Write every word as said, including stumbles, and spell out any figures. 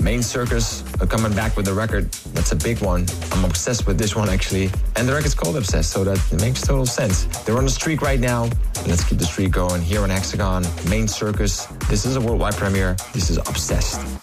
Main Circus are coming back with a record. That's a big one. I'm obsessed with this one, actually. And the record's called Obsessed, so that makes total sense. They're on a streak right now. Let's keep the streak going here on Hexagon. Main Circus. This is a worldwide premiere. This is Obsessed.